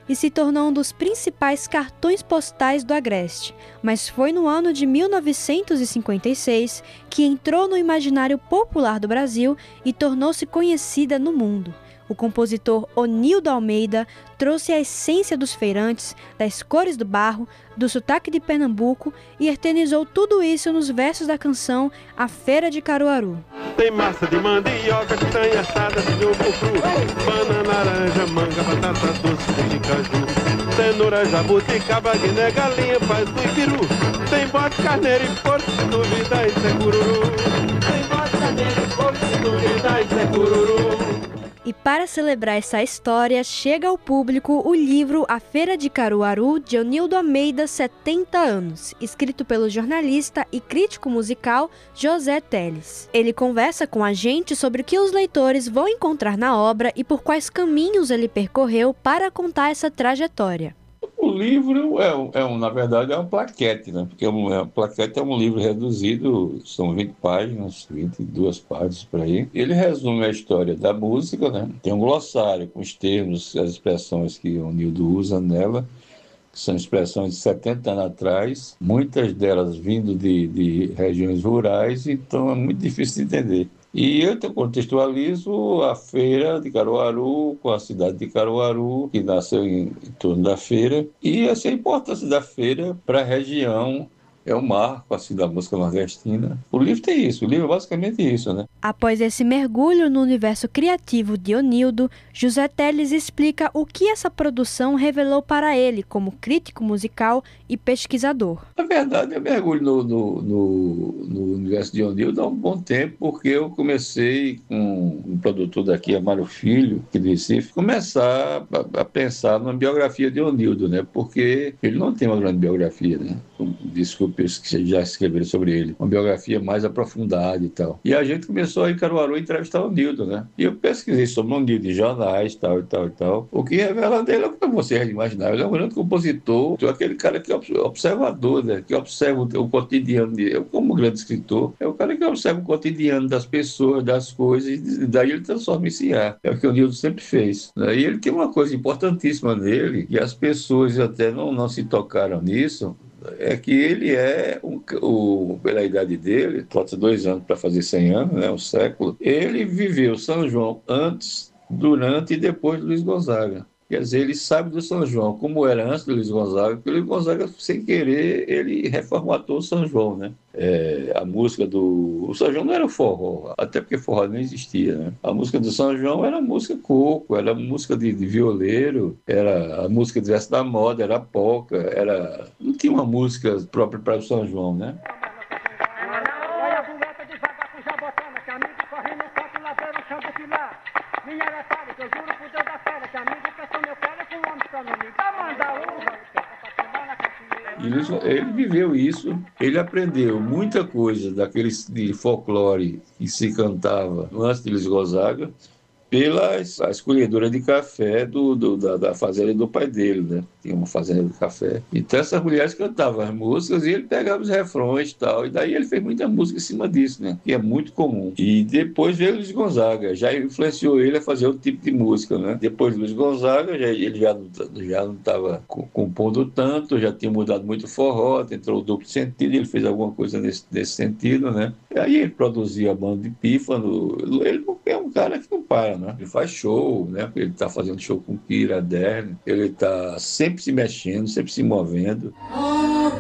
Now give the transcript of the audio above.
e se tornou um dos principais cartões postais do Agreste. Mas foi no ano de 1956 que entrou no imaginário popular do Brasil e tornou-se conhecida no mundo. O compositor Onildo Almeida trouxe a essência dos feirantes, das cores do barro, do sotaque de Pernambuco e eternizou tudo isso nos versos da canção A Feira de Caruaru. Tem massa de mandioca, castanha assada, milho cru, banana, laranja, manga, batata doce, de caju, cenoura, jabuticaba, guiné, galinha, faz do ipiru. Tem bode, carneiro e porco, se duvida, isso é cururu. Tem bode, carneiro e porco, se duvida, isso é cururu. E para celebrar essa história, chega ao público o livro A Feira de Caruaru, de Onildo Almeida, 70 anos, escrito pelo jornalista e crítico musical José Teles. Ele conversa com a gente sobre o que os leitores vão encontrar na obra e por quais caminhos ele percorreu para contar essa trajetória. O livro na verdade, é uma plaquete, né? Porque a plaquete é um livro reduzido, são 20 páginas, 22 páginas por aí. Ele resume a história da música, né? Tem um glossário com os termos, as expressões que o Nildo usa nela, que são expressões de 70 anos atrás, muitas delas vindo de regiões rurais, então é muito difícil de entender. E eu contextualizo a feira de Caruaru com a cidade de Caruaru, que nasceu em torno da feira, e essa é a importância da feira para a região. É um marco assim, da música nordestina. O livro tem isso, o livro é basicamente isso, né? Após esse mergulho no universo criativo de Onildo, José Teles explica o que essa produção revelou para ele como crítico musical e pesquisador. Na verdade, eu mergulho no universo de Onildo há um bom tempo, porque eu comecei com um produtor daqui, Amário Filho, aqui do Recife, começar a pensar numa biografia de Onildo, né? Porque ele não tem uma grande biografia, né? Desculpe os que já escreveram sobre ele, uma biografia mais aprofundada e tal. E a gente começou a ir em Caruaru entrevistar o Nildo, né? E eu pesquisei sobre o Nildo em jornais, tal. O que revela dele é o que você imaginar. Ele é um grande compositor, aquele cara que é observador, né? Que observa o cotidiano dele. Como um grande escritor, é o cara que observa o cotidiano das pessoas, das coisas, e daí ele transforma isso em arte. É o que o Nildo sempre fez, né? E ele tem uma coisa importantíssima nele, e as pessoas até não se tocaram nisso, é que ele pela idade dele, falta 2 anos para fazer 100 anos, né, um século, ele viveu São João antes, durante e depois de Luiz Gonzaga. Quer dizer, ele sabe do São João, como era antes do Luiz Gonzaga, porque o Luiz Gonzaga, sem querer, ele reformatou o São João, né? A música o São João não era forró, até porque forró não existia, né? A música do São João era música coco, era música de violeiro, era a música de verso da moda, era polca, não tinha uma música própria para o São João, né? Ele viveu isso, ele aprendeu muita coisa daqueles de folclore que se cantava antes de Luiz Gonzaga, pela escolhedora de café da fazenda do pai dele, né? Tinha uma fazenda de café. Então essas mulheres cantavam as músicas e ele pegava os refrões e tal. E daí ele fez muita música em cima disso, né? Que é muito comum. E depois veio Luiz Gonzaga, já influenciou ele a fazer outro tipo de música, né? Depois de Luiz Gonzaga, ele já não estava compondo tanto, já tinha mudado muito o forró, entrou o duplo sentido, ele fez alguma coisa nesse sentido, né? E aí ele produzia a banda de pífano. Ele é um cara que não para, né? Ele faz show, né? Ele está fazendo show com Kira, Dern, ele está sempre se mexendo, sempre se movendo.